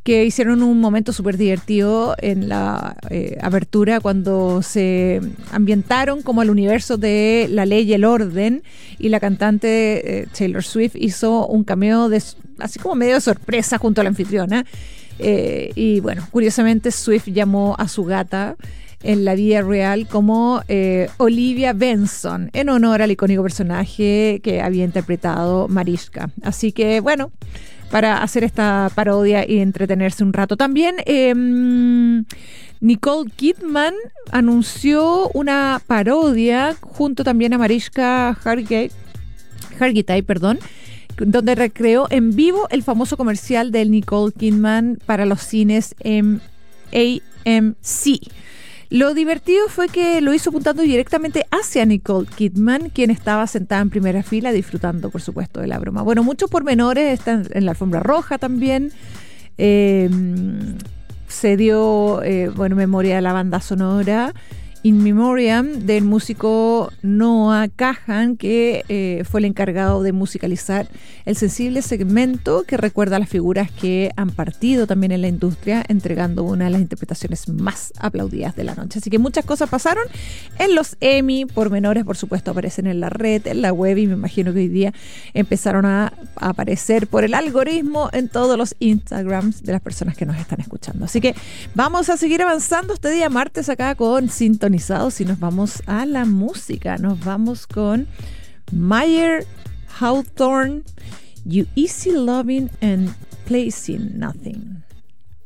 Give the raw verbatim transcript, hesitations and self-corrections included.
que hicieron un momento súper divertido en la eh, apertura cuando se ambientaron como al universo de La Ley y el Orden, y la cantante eh, Taylor Swift hizo un cameo de, así como medio de sorpresa junto a la anfitriona. Eh, y bueno, curiosamente Swift llamó a su gata en la vida real como eh, Olivia Benson, en honor al icónico personaje que había interpretado Mariska. Así que bueno, para hacer esta parodia y entretenerse un rato. También eh, Nicole Kidman anunció una parodia junto también a Mariska Hargitay, Hargitay, perdón, donde recreó en vivo el famoso comercial de Nicole Kidman para los cines en A M C. Lo divertido fue que lo hizo apuntando directamente hacia Nicole Kidman, quien estaba sentada en primera fila disfrutando, por supuesto, de la broma. Bueno, muchos pormenores están en la alfombra roja también. Eh, se dio, eh, bueno, memoria de la banda sonora In Memoriam del músico Noah Kahan, que eh, fue el encargado de musicalizar el sensible segmento que recuerda a las figuras que han partido también en la industria, entregando una de las interpretaciones más aplaudidas de la noche. Así que muchas cosas pasaron en los Emmy, pormenores por supuesto aparecen en la red, en la web, y me imagino que hoy día empezaron a, a aparecer por el algoritmo en todos los Instagrams de las personas que nos están escuchando. Así que vamos a seguir avanzando este día martes acá con Sintonía. Y nos vamos a la música, nos vamos con Mayer Hawthorne, You Easy Loving and Placing Nothing.